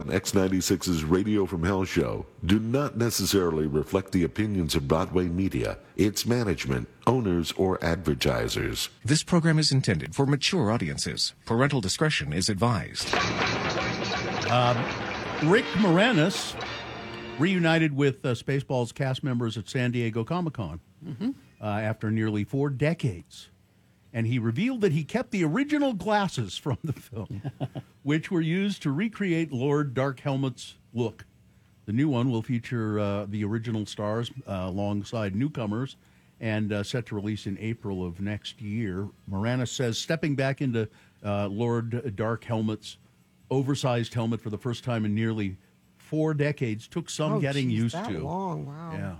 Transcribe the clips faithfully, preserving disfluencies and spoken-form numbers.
on X ninety-six's Radio from Hell show do not necessarily reflect the opinions of Broadway Media, its management, owners, or advertisers. This program is intended for mature audiences. Parental discretion is advised. Um, Rick Moranis reunited with uh, Spaceballs cast members at San Diego Comic-Con mm-hmm. uh, after nearly four decades. And he revealed that he kept the original glasses from the film, which were used to recreate Lord Dark Helmet's look. The new one will feature uh, the original stars uh, alongside newcomers and uh, set to release in April of next year. Moranis says stepping back into uh, Lord Dark Helmet's oversized helmet for the first time in nearly four decades took some oh, getting geez, used that to. long, wow. Yeah.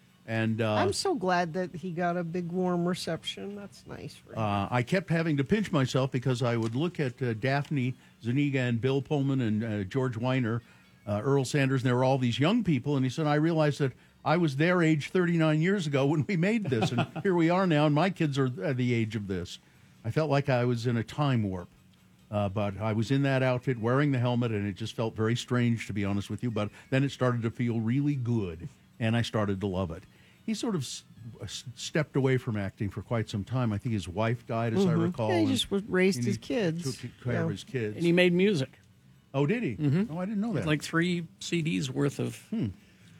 And uh, I'm so glad that he got a big warm reception. That's nice for him. Uh, I kept having to pinch myself because I would look at uh, Daphne Zuniga and Bill Pullman and uh, George Weiner, uh, Earl Sanders, and there were all these young people. And he said, I realized that I was their age thirty-nine years ago when we made this. And here we are now, and my kids are at the age of this. I felt like I was in a time warp. Uh, but I was in that outfit wearing the helmet, and it just felt very strange, to be honest with you. But then it started to feel really good, and I started to love it. He sort of s- stepped away from acting for quite some time. I think his wife died, as mm-hmm. I recall. Yeah, he and, just was raised his he kids. Took care yeah. of his kids. And he made music. Oh, did he? Mm-hmm. Oh, I didn't know that. Like three C Ds worth of hmm.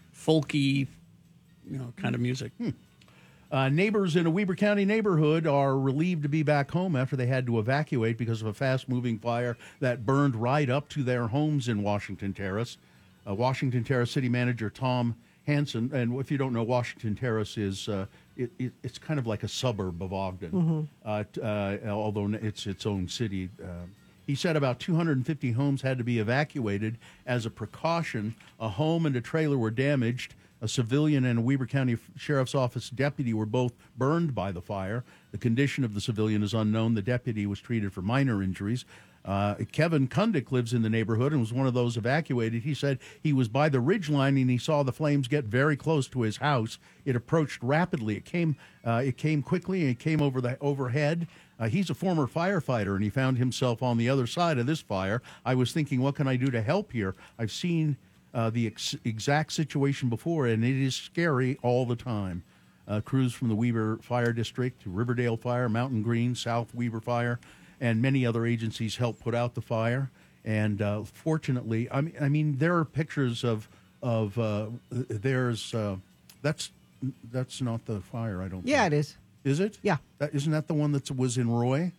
folky, you know, kind of music. Hmm. Uh, neighbors in a Weber County neighborhood are relieved to be back home after they had to evacuate because of a fast-moving fire that burned right up to their homes in Washington Terrace. Uh, Washington Terrace City Manager Tom Hanson, and if you don't know, Washington Terrace is uh, it, it, it's kind of like a suburb of Ogden, mm-hmm. uh, t- uh, although it's its own city. Uh, he said about two hundred fifty homes had to be evacuated as a precaution. A home and a trailer were damaged. A civilian and a Weber County Sheriff's Office deputy were both burned by the fire. The condition of the civilian is unknown. The deputy was treated for minor injuries. Uh, Kevin Kundick lives in the neighborhood and was one of those evacuated. He said he was by the ridge line and he saw the flames get very close to his house. It approached rapidly. It came, uh, it came quickly and it came over the overhead. Uh, he's a former firefighter and he found himself on the other side of this fire. I was thinking, what can I do to help here? I've seen uh, the ex- exact situation before, and it is scary all the time. Uh, crews from the Weber Fire District, Riverdale Fire, Mountain Green, South Weber Fire, and many other agencies helped put out the fire. And uh, fortunately, I mean, I mean, there are pictures of of uh, there's uh, that's that's not the fire. I don't. Yeah, think. it is. Is it? Yeah. That, isn't that the one that was in Roy?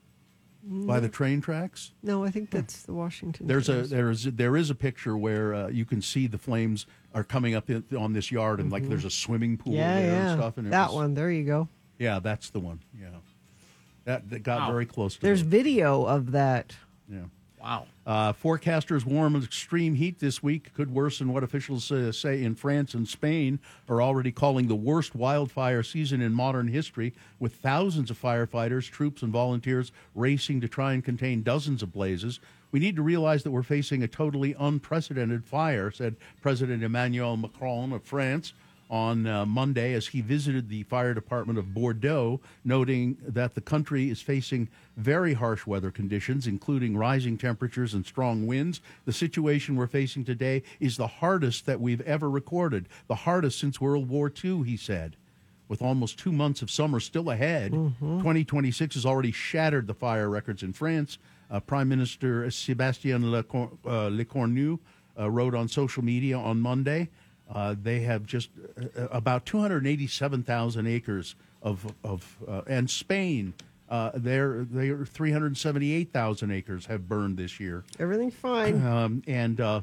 No. By the train tracks? No, I think that's the Washington. There's Terrace. a there's there is a picture where uh, you can see the flames are coming up in, on this yard, and mm-hmm. like there's a swimming pool yeah, there yeah. and stuff. And it that was, one, there you go. Yeah, that's the one. Yeah, that, that got wow. very close to. There's it. video of that. Yeah. Wow. Uh, forecasters warn extreme heat this week could worsen what officials uh, say in France and Spain are already calling the worst wildfire season in modern history, with thousands of firefighters, troops, and volunteers racing to try and contain dozens of blazes. We need to realize that we're facing a totally unprecedented fire, said President Emmanuel Macron of France on uh, Monday as he visited the fire department of Bordeaux, noting that the country is facing very harsh weather conditions, including rising temperatures and strong winds. The situation we're facing today is the hardest that we've ever recorded, the hardest since World War Two, he said. With almost two months of summer still ahead, mm-hmm. twenty twenty-six has already shattered the fire records in France. Uh, Prime Minister Sébastien Lecor- uh, Lecornu uh, wrote on social media on Monday, Uh, they have just uh, about two hundred eighty-seven thousand acres of of, uh, and Spain, uh, they're they're three hundred seventy-eight thousand acres have burned this year. Everything's fine. Um, and uh,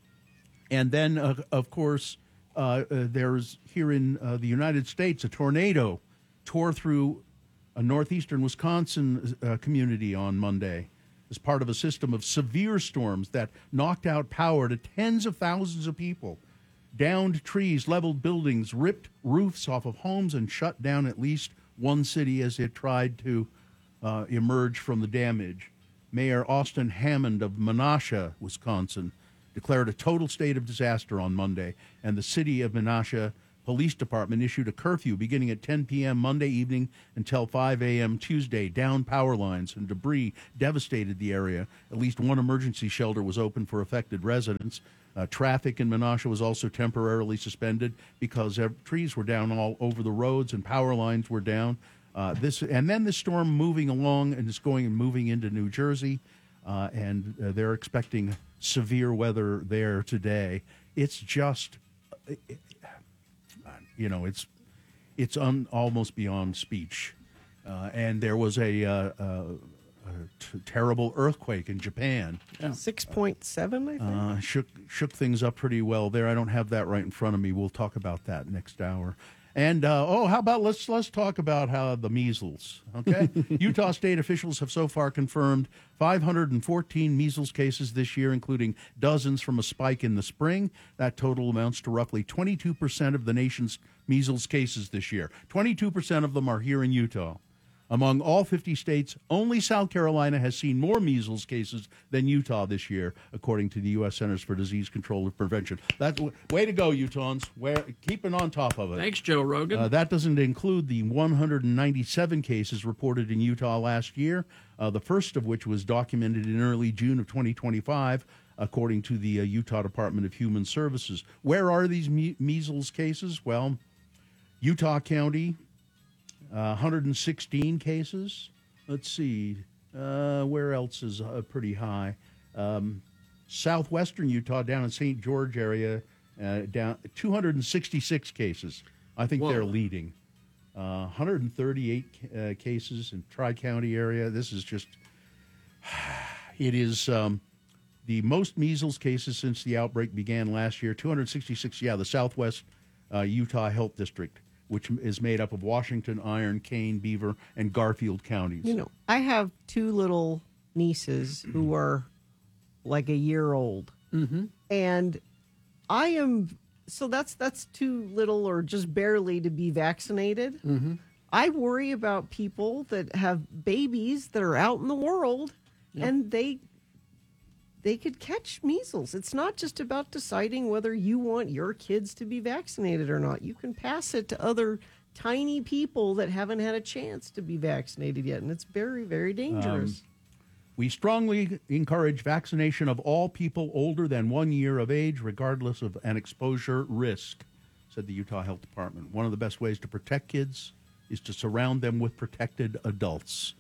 and then uh, of course uh, uh, there's here in uh, the United States a tornado tore through a northeastern Wisconsin uh, community on Monday as part of a system of severe storms that knocked out power to tens of thousands of people. Downed trees, leveled buildings, ripped roofs off of homes, and shut down at least one city as it tried to uh, emerge from the damage. Mayor Austin Hammond of Menasha, Wisconsin, declared a total state of disaster on Monday, and the city of Menasha Police Department issued a curfew beginning at ten p.m. Monday evening until five a.m. Tuesday. Downed power lines and debris devastated the area. At least one emergency shelter was open for affected residents. Uh, traffic in Menasha was also temporarily suspended because ev- trees were down all over the roads and power lines were down. Uh, this and then the storm moving along and it's going and moving into New Jersey, uh, and uh, they're expecting severe weather there today. It's just, uh, you know, it's it's un, almost beyond speech. Uh, and there was a, uh, uh, a t- terrible earthquake in Japan. six point seven, I think. Uh, shook shook things up pretty well there. I don't have that right in front of me. We'll talk about that next hour. And uh, oh, how about let's let's talk about how the measles. Okay, Utah state officials have so far confirmed five hundred fourteen measles cases this year, including dozens from a spike in the spring. That total amounts to roughly twenty-two percent of the nation's measles cases this year. twenty-two percent of them are here in Utah. Among all fifty states, only South Carolina has seen more measles cases than Utah this year, according to the U S Centers for Disease Control and Prevention. That's way to go, Utahns. Where, keeping on top of it. Thanks, Joe Rogan. Uh, that doesn't include the one hundred ninety-seven cases reported in Utah last year, uh, the first of which was documented in early June of twenty twenty-five, according to the uh, Utah Department of Human Services. Where are these me- measles cases? Well, Utah County, uh, one hundred sixteen cases. Let's see. Uh, where else is uh, pretty high? Um, southwestern Utah, down in Saint George area, uh, down two hundred sixty-six cases. I think Whoa. they're leading. Uh, one hundred thirty-eight uh, cases in Tri-County area. This is just, it is um, the most measles cases since the outbreak began last year. two hundred sixty-six, yeah, the Southwest uh, Utah Health District, which is made up of Washington, Iron, Kane, Beaver, and Garfield counties. You know, I have two little nieces who are like a year old. Mm-hmm. And I am, so that's that's too little or just barely to be vaccinated. Mm-hmm. I worry about people that have babies that are out in the world and they they could catch measles. It's not just about deciding whether you want your kids to be vaccinated or not. You can pass it to other tiny people that haven't had a chance to be vaccinated yet, and it's very, very dangerous. Um, we strongly encourage vaccination of all people older than one year of age, regardless of an exposure risk, said the Utah Health Department. One of the best ways to protect kids is to surround them with protected adults.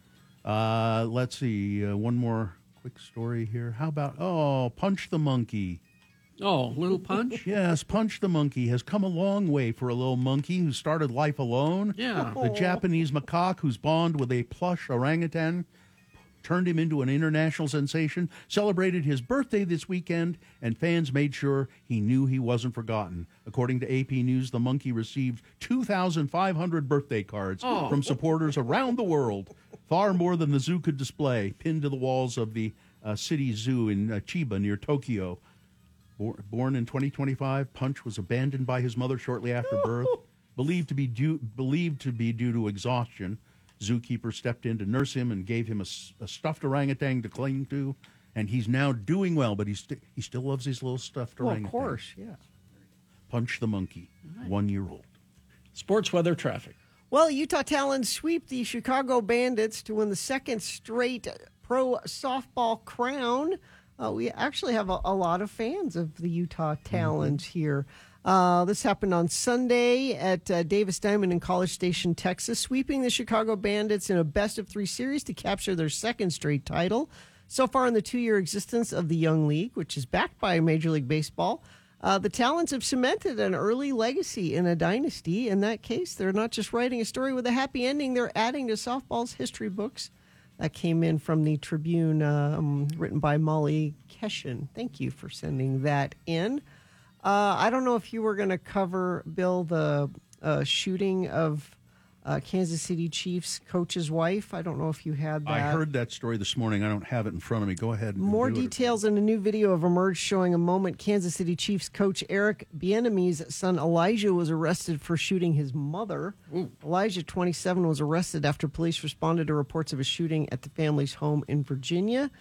Uh, let's see, uh, one more quick story here. How about, oh, Punch the Monkey. Oh, Little Punch? Yes, Punch the Monkey has come a long way for a little monkey who started life alone. Yeah. The Japanese macaque whose bond with a plush orangutan turned him into an international sensation, celebrated his birthday this weekend, and fans made sure he knew he wasn't forgotten. According to A P News, the monkey received two thousand five hundred birthday cards Oh. from supporters around the world, far more than the zoo could display, pinned to the walls of the uh, city zoo in uh, Chiba near Tokyo. Bor- born in twenty twenty-five, Punch was abandoned by his mother shortly after birth, believed to be due, believed to be due to exhaustion. Zookeeper stepped in to nurse him and gave him a, s- a stuffed orangutan to cling to, and he's now doing well, but he, st- he still loves his little stuffed Well, orangutan. of course, yeah. Punch the Monkey, one year old. Sports weather traffic. Well, Utah Talons sweep the Chicago Bandits to win the second straight pro softball crown. Uh, we actually have a, a lot of fans of the Utah Talons mm-hmm. here. Uh, this happened on Sunday at uh, Davis Diamond in College Station, Texas, sweeping the Chicago Bandits in a best-of-three series to capture their second straight title. So far in the two-year existence of the Young League, which is backed by Major League Baseball, uh, the Talons have cemented an early legacy in a dynasty. In that case, they're not just writing a story with a happy ending, they're adding to softball's history books. That came in from the Tribune, um, written by Molly Keshin. Thank you for sending that in. Uh, I don't know if you were going to cover, Bill, the uh, shooting of uh, Kansas City Chiefs coach's wife. I don't know if you had that. I heard that story this morning. I don't have it in front of me. Go ahead. And More do it. details in a new video have emerged showing a moment Kansas City Chiefs coach Eric Bieniemy's son Elijah was arrested for shooting his mother. Ooh. Elijah, twenty-seven, was arrested after police responded to reports of a shooting at the family's home in Virginia.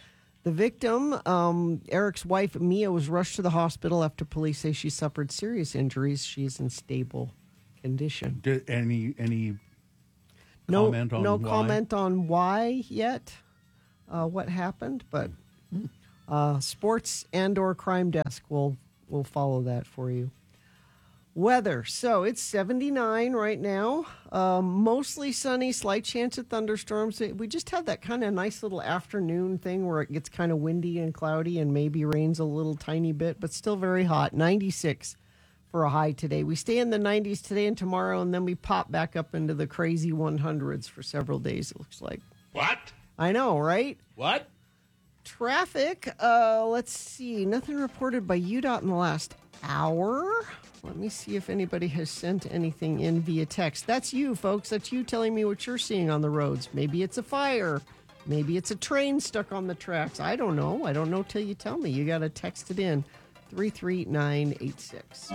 The victim, um, Eric's wife, Mia, was rushed to the hospital after police say she suffered serious injuries. She's in stable condition. Did any any No, comment on no why? comment on why yet, uh, what happened, but uh, sports and or crime desk will will follow that for you. Weather. So it's seventy-nine right now. Um, mostly sunny, slight chance of thunderstorms. We just had that kind of nice little afternoon thing where it gets kind of windy and cloudy and maybe rains a little tiny bit, but still very hot. ninety-six for a high today. We stay in the nineties today and tomorrow, and then we pop back up into the crazy hundreds for several days, it looks like. What? I know, right? What? Traffic, uh, let's see. Nothing reported by U DOT in the last hour. Let me see if anybody has sent anything in via text. That's you, folks. That's you telling me what you're seeing on the roads. Maybe it's a fire. Maybe it's a train stuck on the tracks. I don't know. I don't know till you tell me. You got to text it in. three three nine eight six.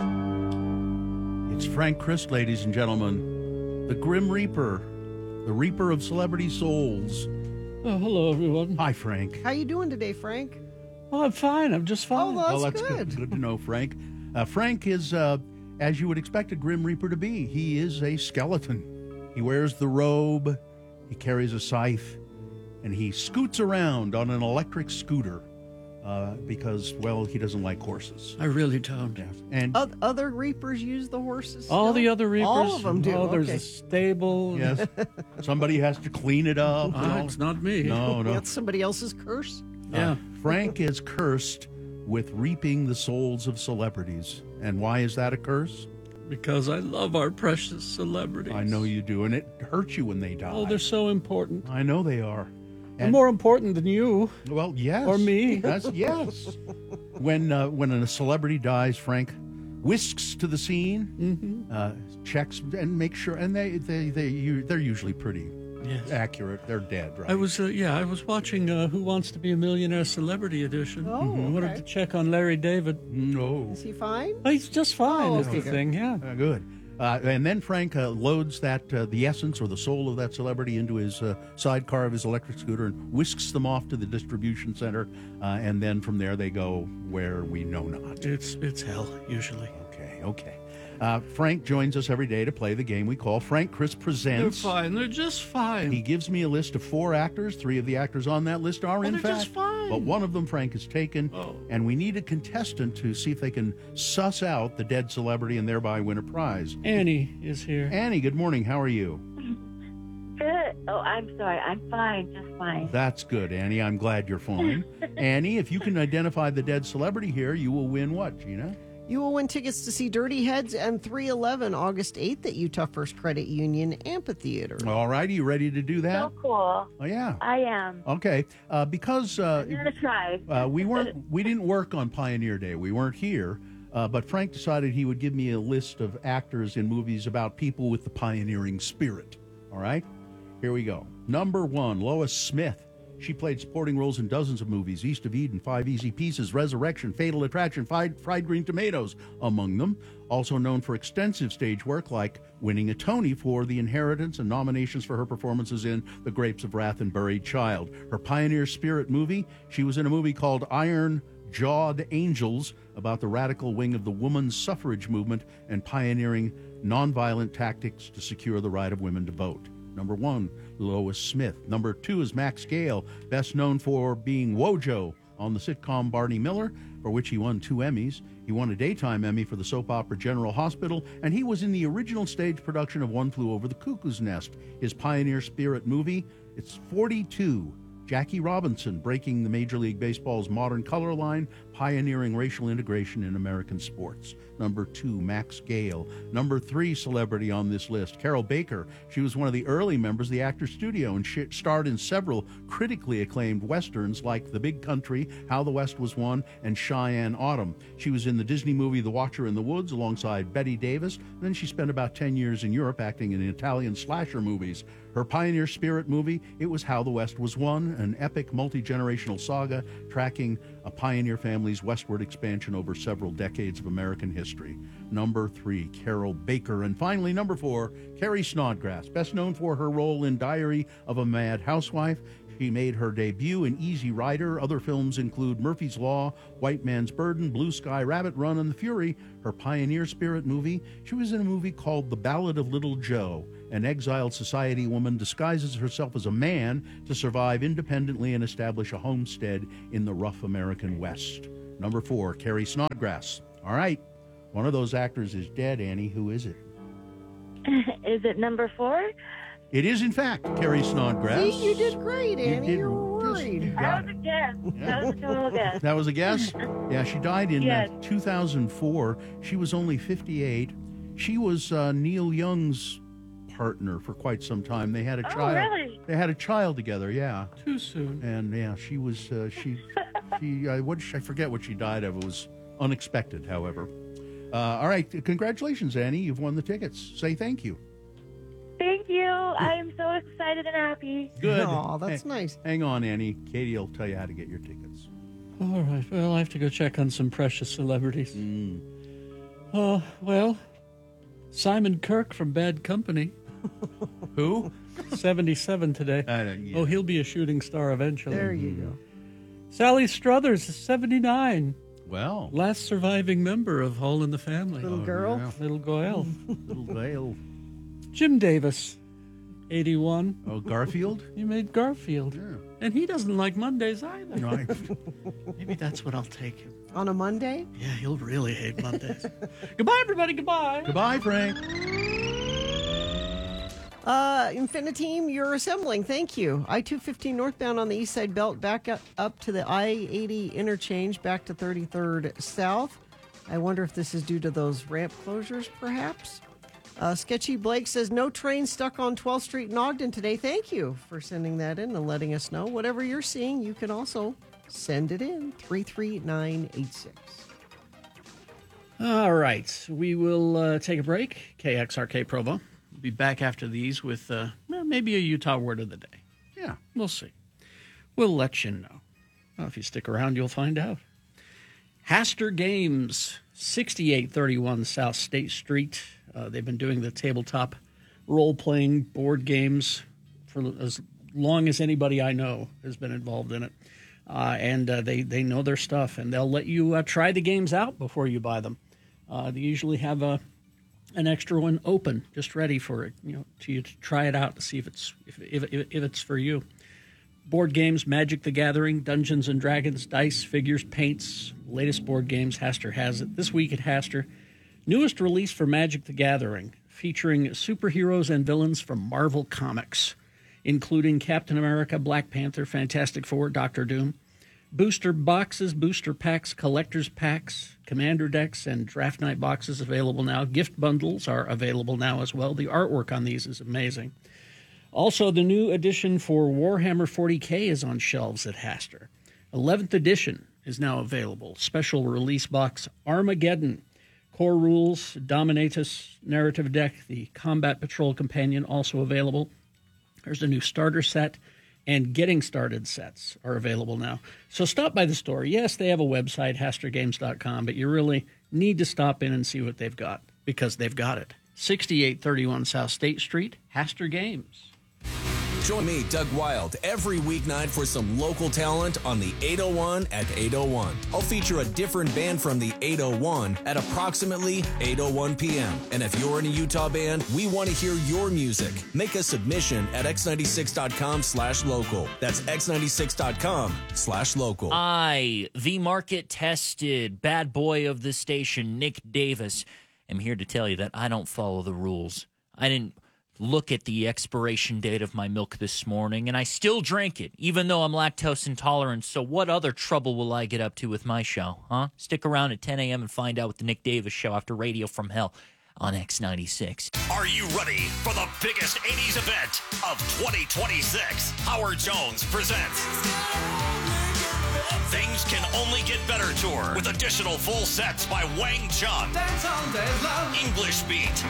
It's Frank Christ, ladies and gentlemen. The Grim Reaper. The Reaper of Celebrity Souls. Oh, hello, everyone. Hi, Frank. How you doing today, Frank? Oh, I'm fine. I'm just fine. Oh, that's, well, that's good. good. Good to know, Frank. Uh, Frank is, uh, as you would expect a Grim Reaper to be, he is a skeleton. He wears the robe, he carries a scythe, and he scoots around on an electric scooter uh, because, well, he doesn't like horses. I really don't. Yeah. And O- Other Reapers use the horses All still? the other Reapers. All of them do. Oh, there's okay. a stable. yes, somebody has to clean it up. and Ah, all. it's not me. No, no. That's somebody else's curse. Yeah. Uh, Frank is cursed with reaping the souls of celebrities. And why is that a curse? Because I love our precious celebrities. I know you do, and it hurts you when they die. Oh, they're so important. I know they are. They're more important than you. Well, yes. Or me. That's yes. when uh, when a celebrity dies, Frank whisks to the scene, Mm-hmm. uh, checks and makes sure, and they they they you, they're usually pretty Yes. accurate. They're dead, right? I was, uh, yeah, I was watching uh, Who Wants to Be a Millionaire Celebrity Edition. Oh, I wanted okay. to check on Larry David. no. Is he fine? Oh, he's just fine, Oh, is okay, the good. thing, yeah. Uh, good. Uh, and then Frank uh, loads that uh, the essence or the soul of that celebrity into his uh, sidecar of his electric scooter and whisks them off to the distribution center. Uh, and then from there they go where we know not. It's it's hell, usually. Okay, okay. Uh, Frank joins us every day to play the game we call Frank Chris They're Presents. fine. They're just fine. He gives me a list of four actors. Three of the actors on that list are, in they're fact, just fine. but one of them, Frank, is taken. Oh. And we need a contestant to see if they can suss out the dead celebrity and thereby win a prize. Annie is here. Annie, good morning. How are you? Good. Oh, I'm sorry. I'm fine. Just fine. That's good, Annie. I'm glad you're fine. Annie, if you can identify the dead celebrity here, you will win what, Gina? You will win tickets to see Dirty Heads and three eleven August eighth at Utah First Credit Union Amphitheater. All right, are you ready to do that? So cool. Oh, yeah. I am. Okay. Uh, because uh, I'm gonna try. uh, we weren't, we didn't work on Pioneer Day. We weren't here. Uh, but Frank decided he would give me a list of actors in movies about people with the pioneering spirit. All right? Here we go. Number one, Lois Smith. She played supporting roles in dozens of movies: East of Eden, Five Easy Pieces, Resurrection, Fatal Attraction, Fried, Fried Green Tomatoes, among them. Also known for extensive stage work like winning a Tony for The Inheritance and nominations for her performances in The Grapes of Wrath and Buried Child. Her pioneer spirit movie, she was in a movie called Iron Jawed Angels about the radical wing of the women's suffrage movement and pioneering nonviolent tactics to secure the right of women to vote. Number one, Lois Smith. Number two is Max Gale, best known for being Wojo on the sitcom Barney Miller, for which he won two Emmys. He won a daytime Emmy for the soap opera General Hospital, and he was in the original stage production of One Flew Over the Cuckoo's Nest, his pioneer spirit movie. It's forty-two. Jackie Robinson, breaking the Major League Baseball's modern color line, pioneering racial integration in American sports. Number two, Max Gale. Number three celebrity on this list, Carol Baker. She was one of the early members of the Actors Studio and she starred in several critically acclaimed westerns like The Big Country, How the West Was Won, and Cheyenne Autumn. She was in the Disney movie The Watcher in the Woods alongside Bette Davis. And then she spent about ten years in Europe acting in Italian slasher movies. Her pioneer spirit movie, it was How the West Was Won, an epic multi-generational saga tracking a pioneer family's westward expansion over several decades of American history. Number three, Carol Baker. And finally, number four, Carrie Snodgrass, best known for her role in Diary of a Mad Housewife. She made her debut in Easy Rider. Other films include Murphy's Law, White Man's Burden, Blue Sky, Rabbit Run, and The Fury, her pioneer spirit movie. She was in a movie called The Ballad of Little Joe. An exiled society woman disguises herself as a man to survive independently and establish a homestead in the rough American West. Number four, Carrie Snodgrass. All right, one of those actors is dead, Annie. Who is it? Is it number four? It is, in fact, Carrie Snodgrass. See, you did great, Annie. did You were just- worried. you got That it. was a guess. That was a total guess. That was a guess? Yeah, she died in Yes. uh, two thousand four. She was only fifty-eight. She was uh, Neil Young's partner for quite some time. They had a Oh, child. really? They had a child together, yeah. Too soon. And yeah, she was, uh, she, she, uh, what, I forget what she died of. It was unexpected, however. Uh, all right, congratulations, Annie. You've won the tickets. Say thank you. Thank you. I'm so excited and happy. Good. Aw, that's Hey, nice. Hang on, Annie. Katie will tell you how to get your tickets. All right. Well, I have to go check on some precious celebrities. Mm. Oh, well, Simon Kirk from Bad Company, Who? seventy-seven today. I don't, yeah. Oh, he'll be a shooting star eventually. There you go. Sally Struthers is seventy-nine. Well, Last surviving member of All in the Family. Little girl. yeah. Little Goyle. Little Dale. Jim Davis, eighty-one. Oh, Garfield? He made Garfield. Yeah. And he doesn't like Mondays either. No, I- Maybe that's what I'll take him. On a Monday? Yeah, he'll really hate Mondays. Goodbye, everybody. Goodbye. Goodbye, Frank. Uh, Infiniteam, you're assembling. Thank you. I two fifteen northbound on the east side belt, back up, up to the I eighty interchange, back to thirty-third south. I wonder if this is due to those ramp closures, perhaps. Uh, Sketchy Blake says, no train stuck on twelfth Street in Ogden today. Thank you for sending that in and letting us know. Whatever you're seeing, you can also send it in. three three nine eight six. All right. We will uh, take a break. K X R K Provo. We'll be back after these with uh, well, maybe a Utah word of the day. Yeah. We'll see. We'll let you know. Well, if you stick around, you'll find out. Haster Games, sixty-eight thirty-one South State Street. Uh, they've been doing the tabletop role-playing board games for as long as anybody I know has been involved in it. Uh, and uh, they, they know their stuff, and they'll let you uh, try the games out before you buy them. Uh, they usually have a an extra one open, just ready for it, you know, to you to try it out to see if it's if if, if, if it's for you. Board games, Magic the Gathering, Dungeons and Dragons, dice, figures, paints, latest board games. Haster has it. This week at Haster, newest release for Magic the Gathering, featuring superheroes and villains from Marvel Comics, including Captain America, Black Panther, Fantastic Four, Doctor Doom. Booster boxes, booster packs, collector's packs, commander decks, and draft night boxes available now. Gift bundles are available now as well. The artwork on these is amazing. Also, the new edition for Warhammer forty K is on shelves at Haster. eleventh edition is now available. Special release box Armageddon. Core rules, Dominatus narrative deck, the Combat Patrol Companion also available. There's a new starter set, and getting started sets are available now. So stop by the store. Yes, they have a website, haster games dot com, but you really need to stop in and see what they've got, because they've got it. sixty-eight thirty-one South State Street, Haster Games. Join me, Doug Wild, every weeknight for some local talent on the eight oh one at eight oh one. I'll feature a different band from the eight oh one at approximately eight oh one p.m. And if you're in a Utah band, we want to hear your music. Make a submission at x ninety-six dot com slash local. That's x ninety-six dot com slash local. I, the market tested bad boy of the station, Nick Davis, am here to tell you that I don't follow the rules. I didn't look at the expiration date of my milk this morning, and I still drank it, even though I'm lactose intolerant. So what other trouble will I get up to with my show, huh? Stick around at ten a.m. and find out with the Nick Davis Show after Radio from Hell on X ninety-six. Are you ready for the biggest eighties event of twenty twenty-six? Howard Jones presents Things Can Only Get Better Tour with additional full sets by Wang Chung. English Beat.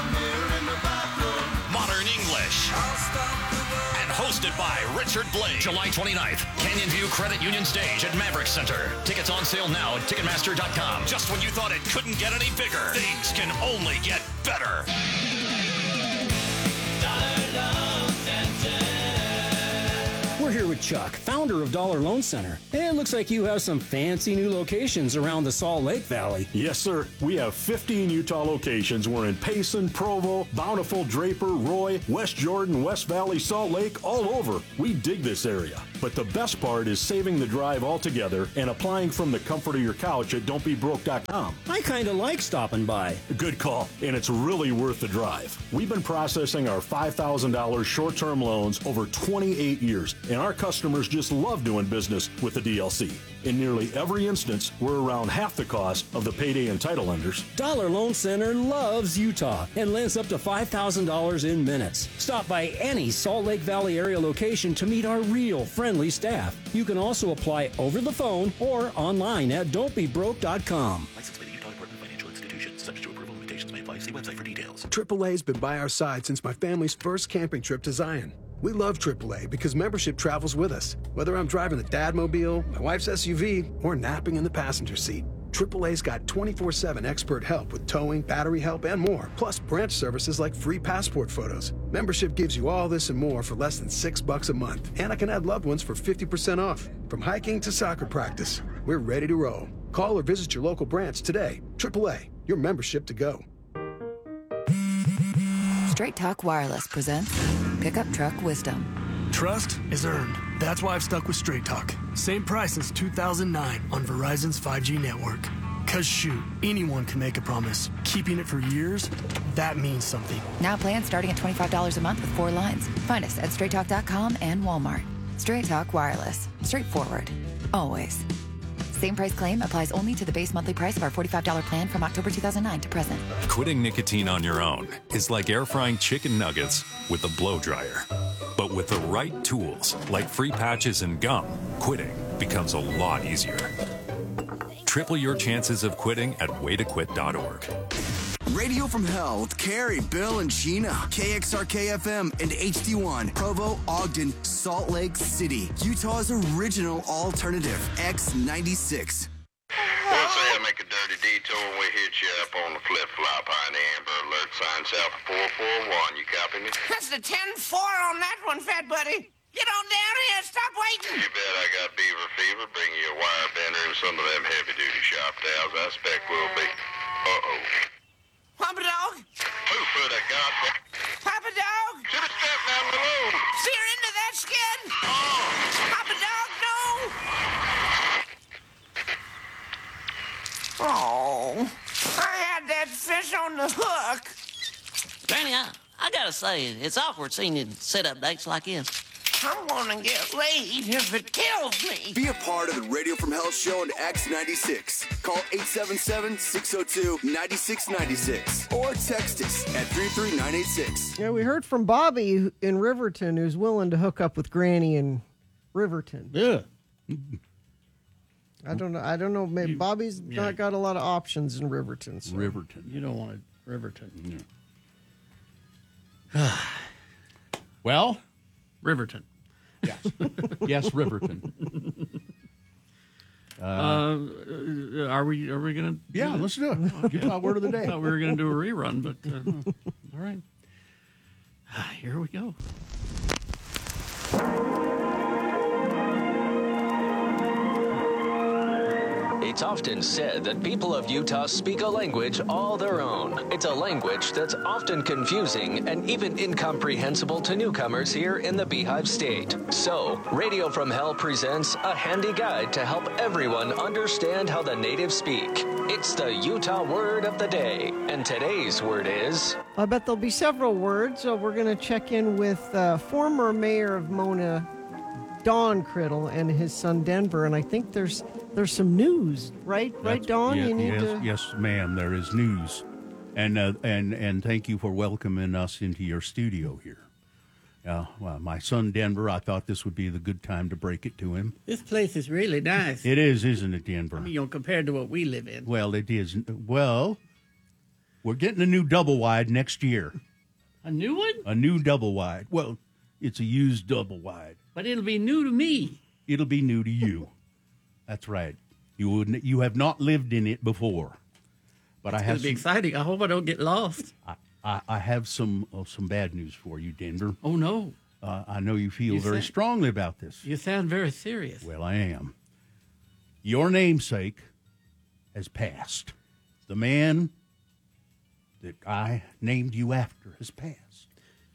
Modern English. And hosted by Richard Blake. July twenty-ninth, Canyon View Credit Union Stage at Maverick Center. Tickets on sale now at Ticketmaster dot com. Just when you thought it couldn't get any bigger, things can only get better. We're here with with Chuck, founder of Dollar Loan Center. It looks like you have some fancy new locations around the Salt Lake Valley. Yes, sir. We have fifteen Utah locations. We're in Payson, Provo, Bountiful, Draper, Roy, West Jordan, West Valley, Salt Lake, all over. We dig this area. But the best part is saving the drive altogether and applying from the comfort of your couch at don't be broke dot com. I kind of like stopping by. Good call, and it's really worth the drive. We've been processing our five thousand dollars short-term loans over twenty-eight years, and our customers just love doing business with the D L C. In nearly every instance, we're around half the cost of the payday and title lenders. Dollar Loan Center loves Utah and lends up to five thousand dollars in minutes. Stop by any Salt Lake Valley area location to meet our real friendly staff. You can also apply over the phone or online at don't be broke dot com. Licensed by the Utah Department of Financial Institutions. Subject to approval, limitations may apply. See website for details. triple A's been by our side since my family's first camping trip to Zion. We love triple A because membership travels with us. Whether I'm driving the Dadmobile, my wife's S U V, or napping in the passenger seat, triple A's got twenty-four seven expert help with towing, battery help, and more. Plus branch services like free passport photos. Membership gives you all this and more for less than six bucks a month. And I can add loved ones for fifty percent off. From hiking to soccer practice, we're ready to roll. Call or visit your local branch today. triple A, your membership to go. Straight Talk Wireless presents Pickup Truck Wisdom. Trust is earned. That's why I've stuck with Straight Talk. Same price since two thousand nine on Verizon's five G network. Cause shoot, anyone can make a promise. Keeping it for years, that means something. Now plans starting at twenty-five dollars a month with four lines. Find us at straight talk dot com and Walmart. Straight Talk Wireless. Straightforward. Always. Same price claim applies only to the base monthly price of our forty-five dollars plan from October two thousand nine to present. Quitting nicotine on your own is like air frying chicken nuggets with a blow dryer. But with the right tools, like free patches and gum, quitting becomes a lot easier. Triple your chances of quitting at way to quit dot org. Radio from Hell with Carrie, Bill, and Sheena. K X R K F M and H D one. Provo, Ogden, Salt Lake City. Utah's original alternative. X ninety-six. Let's say I make a dirty detour and we hit you up on the flip-flop behind the Amber Alert sign south of four four one. You copy me? That's the ten four on that one, fat buddy. Get on down here. Stop waiting. You bet I got beaver fever. Bring you a wire bender and some of them heavy-duty shop towels. I expect we'll be. Uh-oh. Papa Dog? Who for the goddamn? Papa Dog? Should have stepped down below. Sear into that skin? Oh. Papa Dog, no. Oh, I had that fish on the hook. Granny, I, I gotta say, it's awkward seeing you set up dates like this. I'm gonna get laid if it kills me. Be a part of the Radio from Hell show on X ninety-six. Call eight seven seven, six oh two, nine six nine six or text us at three three nine eight six. Yeah, we heard from Bobby in Riverton who's willing to hook up with Granny in Riverton. Yeah. I don't know. I don't know. Maybe Bobby's yeah. not got a lot of options in Riverton. So. Riverton. You don't want it, Riverton. Yeah. Well, Riverton. Yes. Yes, Riverton. Uh, uh, are we are we going to? Yeah, let's do it. Okay. Utah word of the day. I thought we were going to do a rerun, but uh, all right. Here we go. It's often said that people of Utah speak a language all their own. It's a language that's often confusing and even incomprehensible to newcomers here in the Beehive State. So, Radio from Hell presents a handy guide to help everyone understand how the natives speak. It's the Utah word of the day, and today's word is... I bet there'll be several words. So we're going to check in with uh, former mayor of Mona, Don Criddle, and his son Denver, and I think there's there's some news, right? That's, right, Don? Yeah, you need yes, to... yes, ma'am. There is news, and uh, and and thank you for welcoming us into your studio here. Uh, well, my son Denver, I thought this would be the good time to break it to him. This place is really nice. It is, isn't it, Denver? I mean, you know, compared to what we live in. Well, it is. Well, we're getting a new double wide next year. A new one? A new double wide. Well, it's a used double wide. But it'll be new to me. It'll be new to you. That's right. You wouldn't. You have not lived in it before. But it's I have. It'll be some, exciting. I hope I don't get lost. I, I, I have some uh, some bad news for you, Denver. Oh no. Uh, I know you feel You very think- strongly about this. You sound very serious. Well, I am. Your namesake has passed. The man that I named you after has passed.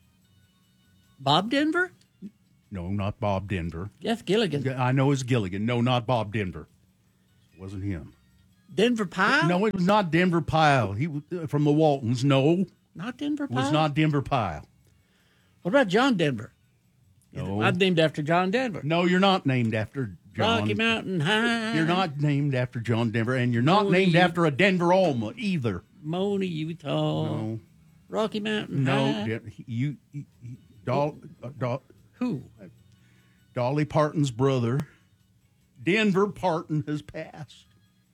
Bob Denver? No, not Bob Denver. Jeff Gilligan. I know it's Gilligan. No, not Bob Denver. It wasn't him. Denver Pyle? No, it was not Denver Pyle. He was uh, from the Waltons. No, Not Denver it Pyle? was not Denver Pyle. What about John Denver? No. I'm named after John Denver. No, you're not named after John. Rocky Mountain High. You're not named after John Denver, and you're not Mona, named you- after a Denver Alma either. Mona, Utah. No. Rocky Mountain No, High. De- you, you, you Dol, uh, Dol, Who? Dolly Parton's brother, Denver Parton, has passed.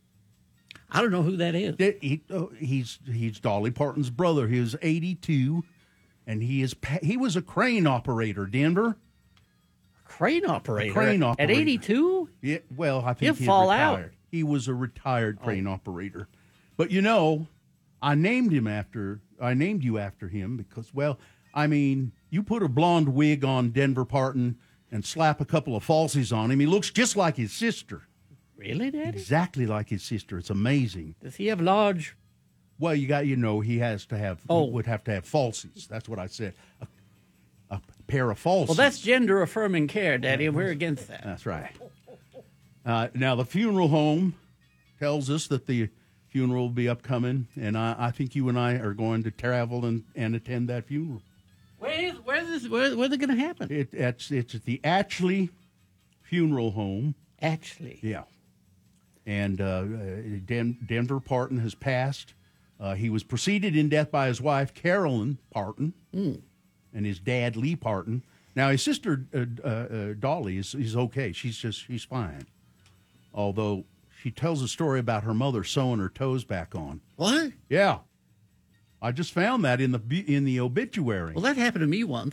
I don't know who that is. De- he, uh, he's he's Dolly Parton's brother. He was eighty-two, and he is pa- he was a crane operator. Denver. Crane operator. A crane At operator. eighty-two? Yeah, well, I think He'll he fall retired. out. He was a retired crane operator. But you know, I named him after I named you after him because, well, I mean, you put a blonde wig on Denver Parton and slap a couple of falsies on him, he looks just like his sister. Really, Daddy? Exactly like his sister. It's amazing. Does he have large? Well, you got you know he has to have. Oh. He would have to have falsies. That's what I said. A, a pair of falsies. Well, that's gender affirming care, Daddy, and we're against that. That's right. Uh, now, the funeral home tells us that the funeral will be upcoming, and I, I think you and I are going to travel and, and attend that funeral. Where, where's this, where, where's it going to happen? It, it's, it's at the Atchley Funeral Home. Atchley. Yeah. And uh, Den- Denver Parton has passed. Uh, he was preceded in death by his wife, Carolyn Parton, Mm. and his dad, Lee Parton. Now, his sister, uh, uh, uh, Dolly, is, is okay. She's just, she's fine. Although she tells a story about her mother sewing her toes back on. What? Yeah. I just found that in the bu- in the obituary. Well, that happened to me once.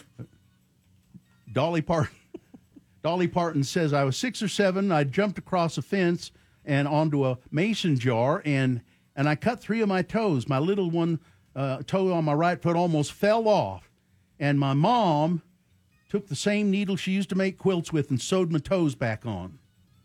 Dolly Parton. Dolly Parton says, I was six or seven. I jumped across a fence and onto a mason jar, and and I cut three of my toes. My little one uh, toe on my right foot almost fell off, and my mom took the same needle she used to make quilts with and sewed my toes back on.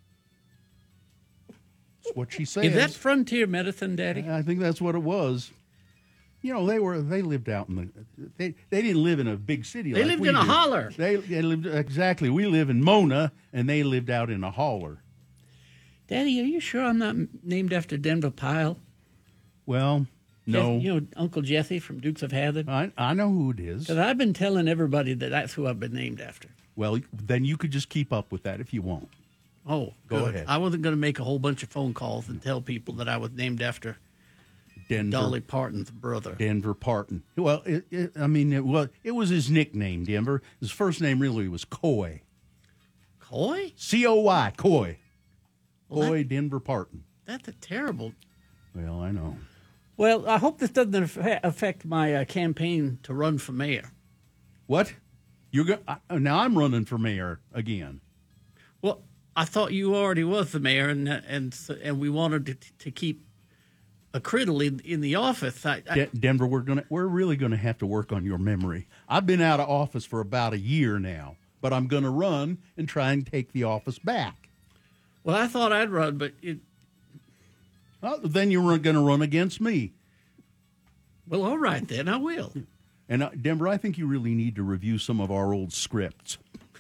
That's what she says. Is that frontier medicine, Daddy? I think that's what it was. You know, they were they lived out in the they they didn't live in a big city. They like lived we in a do. holler. They, they lived exactly. We live in Mona, and they lived out in a holler. Daddy, are you sure I'm not m- named after Denver Pyle? Well, no. Jeff- you know Uncle Jesse from Dukes of Hazzard? I I know who it is. Because I've been telling everybody that that's who I've been named after. Well, then you could just keep up with that if you want. Oh, Go good. ahead. I wasn't going to make a whole bunch of phone calls and tell people that I was named after Denver, Dolly Parton's brother. Denver Parton. Well, it, it, I mean, it, well, it was his nickname, Denver. His first name really was Coy. Coy? C O Y, Coy. Well, Coy Denver Parton. That's a terrible. Well, I know. Well, I hope this doesn't aff- affect my uh, campaign to run for mayor. What? You're go- I, now I'm running for mayor again. Well, I thought you already was the mayor, and uh, and so- and we wanted to, to keep a criddle in in the office. I, I, De- Denver, we're gonna we're really gonna have to work on your memory. I've been out of office for about a year now, but I'm gonna run and try and take the office back. well, I thought I'd run, but it, Well, then you're gonna run against me. well, all right then, I will. And uh, Denver, I think you really need to review some of our old scripts.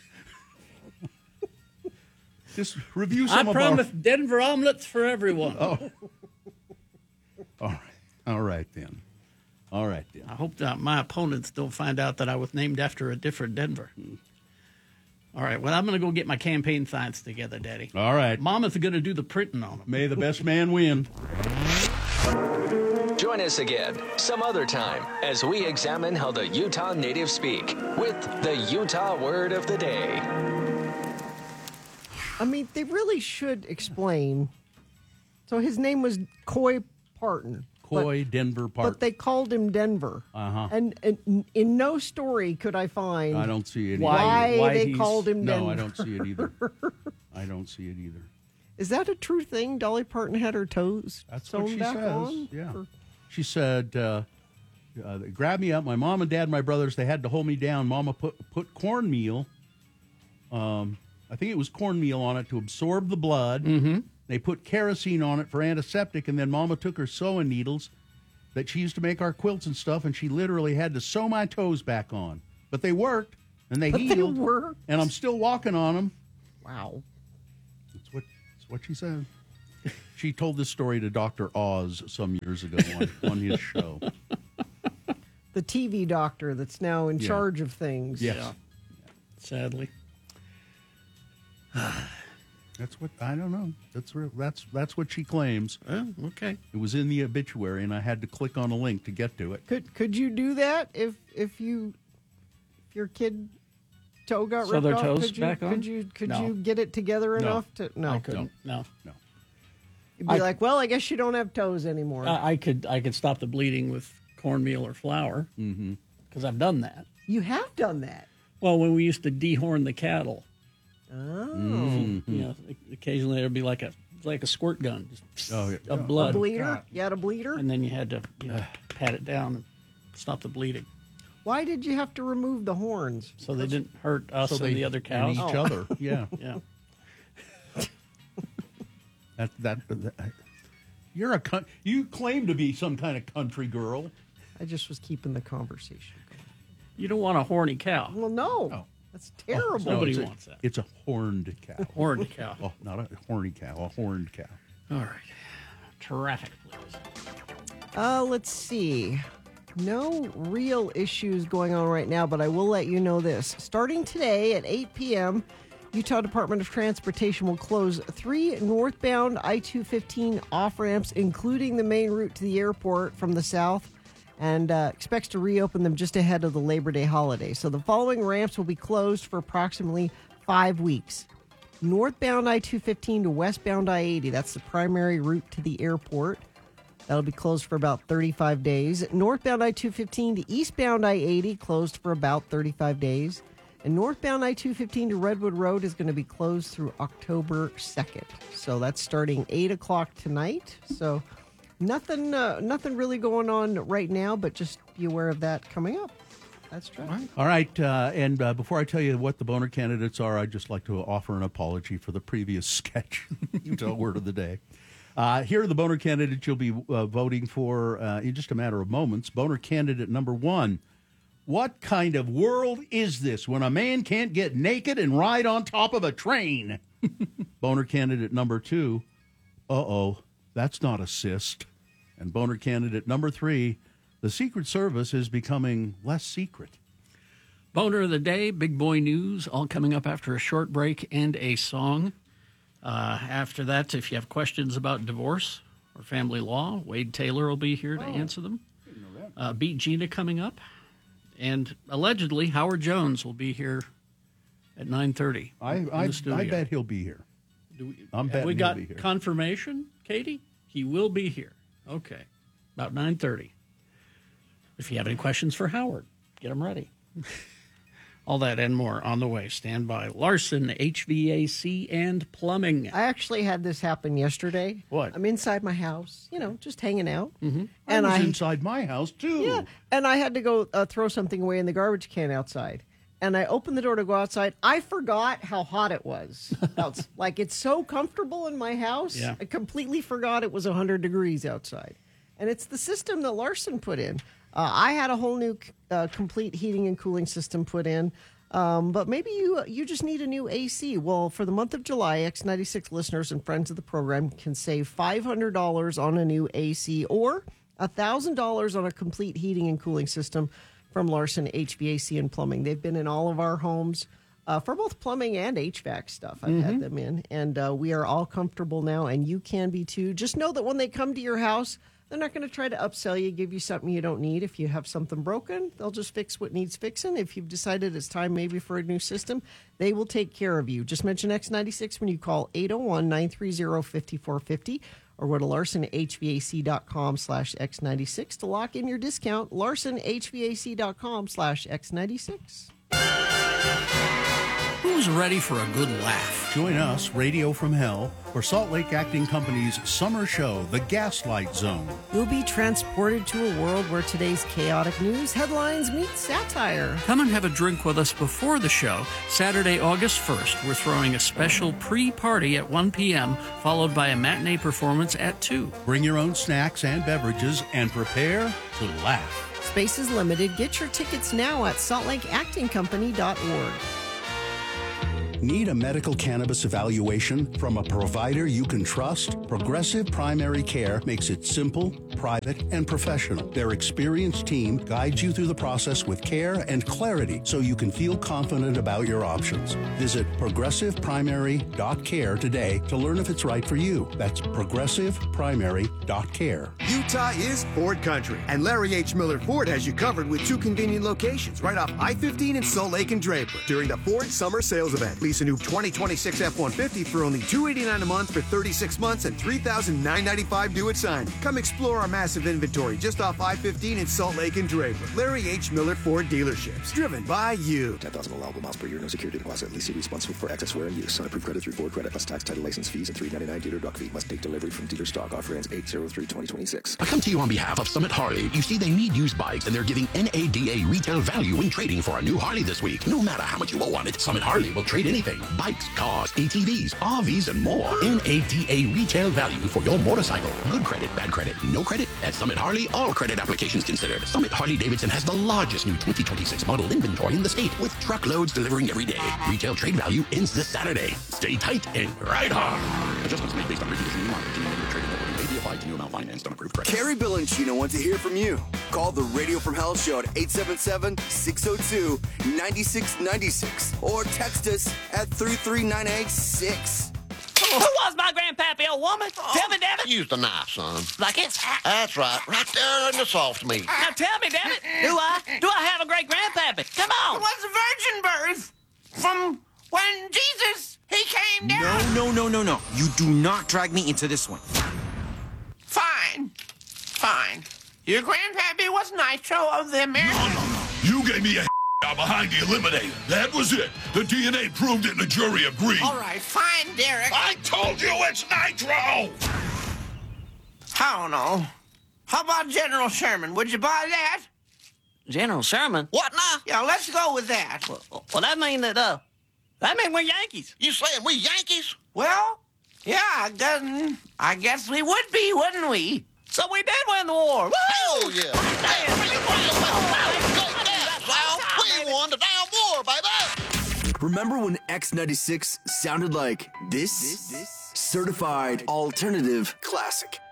Just review some I of promise Denver omelets for everyone. our. Oh. All right. All right then. All right then. I hope that my opponents don't find out that I was named after a different Denver. All right, well, I'm going to go get my campaign signs together, Daddy. All right. Mama's going to do the printing on them. May the best man win. Join us again some other time as we examine how the Utah natives speak with the Utah Word of the Day. I mean, they really should explain. So his name was Coy Parton. Coy Denver Parton. But they called him Denver. Uh-huh. And, and in no story could I find I don't see it. why, either. why they called him No, Denver. I don't see it either. I don't see it either. Is that a true thing? Dolly Parton had her toes That's sewn what she back says. on? Yeah. Or- She said, uh, uh, they grabbed me up. My mom and dad, and my brothers, they had to hold me down. Mama put put cornmeal. Um, I think it was cornmeal on it to absorb the blood. Mm-hmm. They put kerosene on it for antiseptic, and then Mama took her sewing needles that she used to make our quilts and stuff, and she literally had to sew my toes back on. But they worked, and they But they healed. worked. And I'm still walking on them. Wow. That's what that's what she said. She told this story to Doctor Oz some years ago on, on his show. The T V doctor that's now in Yeah. charge of things. Yes. Yeah. Sadly. That's what I don't know. That's real, that's that's what she claims. Oh, okay. It was in the obituary, and I had to click on a link to get to it. Could could you do that if if you if your kid toe got Sew ripped their off? toes could you, back on? Could you could No. you get it together No. enough to no? I couldn't. No. No. You'd be I- like, well, I guess you don't have toes anymore. I, I could I could stop the bleeding with cornmeal or flour because mm-hmm. I've done that. You have done that. Well, when we used to dehorn the cattle, Oh. Mm-hmm. you know, occasionally there'd be like a like a squirt gun just Oh, yeah. of Yeah. blood, A bleeder? You had a bleeder? and then you had to you know, pat it down and stop the bleeding, Why did you have to remove the horns? so they didn't hurt us So and they- the other and cows. each Oh. other. Yeah. Yeah. That, that that you're a coun- you claim to be some kind of country girl. I just was keeping the conversation going. You don't want a horny cow. Well, no. Oh. That's terrible. No, Nobody it's a- wants that. It's a horned cow. Horned cow. Oh, not a horny cow, a horned cow. All right. Traffic, please. Uh, let's see. No real issues going on right now, but I will let you know this. Starting today at eight p.m., Utah Department of Transportation will close three northbound I two fifteen off-ramps, including the main route to the airport from the south, and uh, expects to reopen them just ahead of the Labor Day holiday. So the following ramps will be closed for approximately five weeks. Northbound I two fifteen to westbound I eighty, that's the primary route to the airport. That'll be closed for about thirty-five days. Northbound I two fifteen to eastbound I eighty, closed for about thirty-five days. And northbound I two fifteen to Redwood Road is going to be closed through October second. So that's starting eight o'clock tonight. So nothing uh, nothing really going on right now, but just be aware of that coming up. That's true. All right, uh, and uh, before I tell you what the boner candidates are, I'd just like to offer an apology for the previous sketch, Utah Word of the Day. Uh, here are the boner candidates you'll be uh, voting for uh, in just a matter of moments. Boner candidate number one. What kind of world is this when a man can't get naked and ride on top of a train? Boner candidate number two. Uh-oh, that's not a cyst. And boner candidate number three. The Secret Service is becoming less secret. Boner of the day, big boy news, all coming up after a short break and a song. Uh, after that, if you have questions about divorce or family law, Wade Taylor will be here to Oh, answer them. Uh, Beat Gina coming up. And allegedly, Howard Jones will be here at nine thirty. I in I, the studio. I bet he'll be here. Do we, I'm have betting we he'll got be here. confirmation, Katie? He will be here. Okay. About nine thirty. If you have any questions for Howard, get them ready. All that and more on the way. Stand by. Larson, H V A C and Plumbing. I actually had this happen yesterday. What? I'm inside my house, you know, just hanging out. Mm-hmm. And I was inside my house, too. Yeah, and I had to go uh, throw something away in the garbage can outside. And I opened the door to go outside. I forgot how hot it was. Outs- like, it's so comfortable in my house. Yeah. I completely forgot it was one hundred degrees outside. And it's the system that Larson put in. Uh, I had a whole new uh, complete heating and cooling system put in. Um, but maybe you you just need a new A C. Well, for the month of July, X ninety-six listeners and friends of the program can save five hundred dollars on a new A C or one thousand dollars on a complete heating and cooling system from Larson H V A C and Plumbing. They've been in all of our homes uh, for both plumbing and H V A C stuff. I've had them in, and uh, we are all comfortable now, and you can be too. Just know that when they come to your house, they're not going to try to upsell you, give you something you don't need. If you have something broken, they'll just fix what needs fixing. If you've decided it's time maybe for a new system, they will take care of you. Just mention X ninety-six when you call eight oh one, nine three zero, five four five zero or go to larson h v a c dot com slash x ninety-six to lock in your discount. larson h v a c dot com slash x ninety-six. Who's ready for a good laugh? Join us, Radio from Hell, for Salt Lake Acting Company's summer show, The Gaslight Zone. You'll be transported to a world where today's chaotic news headlines meet satire. Come and have a drink with us before the show. Saturday, August first, we're throwing a special pre-party at one p.m., followed by a matinee performance at two. Bring your own snacks and beverages and prepare to laugh. Space is limited. Get your tickets now at salt lake acting company dot org. Need a medical cannabis evaluation from a provider you can trust? Progressive Primary Care makes it simple, private, and professional. Their experienced team guides you through the process with care and clarity so you can feel confident about your options. Visit progressive primary dot care today to learn if it's right for you. That's progressive primary dot care. Utah is Ford country, and Larry H. Miller Ford has you covered with two convenient locations right off I fifteen in Salt Lake and Draper. During the Ford Summer Sales Event, lease a new twenty twenty-six F one fifty for only two hundred eighty-nine dollars a month for thirty-six months and three thousand nine hundred ninety-five dollars due at sign. Come explore our massive inventory just off I fifteen in Salt Lake and Draper. Larry H. Miller Ford dealerships, driven by you. ten thousand allowable miles per year, no security deposit. Leasing responsible for excess wear and use. Unapproved credit through Ford Credit plus tax, title, license fees, and three ninety-nine dealer dock fee. Must take delivery from dealer stock. Offer ends eight oh three twenty twenty-six. I come to you on behalf of Summit Harley. You see, they need used bikes, and they're giving N A D A retail value when trading for a new Harley this week. No matter how much you owe on it, Summit Harley will trade anything. Bikes, cars, A T Vs, R Vs, and more. N A D A retail value for your motorcycle. Good credit, bad credit, no credit. At Summit Harley, all credit applications considered. Summit Harley-Davidson has the largest new twenty twenty-six model inventory in the state, with truckloads delivering every day. Retail trade value ends this Saturday. Stay tight and ride hard. Adjustments made based on reviews and new market. Trading level may be applied to new amount financed on approved credit. Carrie, Bill, and Chino want to hear from you. Call the Radio from Hell show at eight seven seven, six oh two, nine six nine six or text us at three three nine eight six. Who was my grandpappy, old woman? Oh. Tell me, damn it. Use the knife, son. Like it's... That's right. Right there in the soft meat. Now tell me, damn it. Do I? Do I have a great grandpappy? Come on. It was a virgin birth from when Jesus, he came down. No, no, no, no, no. You do not drag me into this one. Fine. Fine. Your grandpappy was Nitro of the American... No, no, no. You gave me a out behind the eliminator. That was it. The D N A proved it and the jury agreed. All right, fine, Derek. I told you it's Nitro! I don't know. How about General Sherman? Would you buy that? General Sherman? What now? Yeah, let's go with that. Well, well that mean that, uh, that mean we're Yankees. You saying we Yankees? Well, yeah, I guess, I guess we would be, wouldn't we? So we did win the war. Woo! Hell yeah. We won the damn war, baby. Remember when X ninety-six sounded like this? this? Certified alternative classic.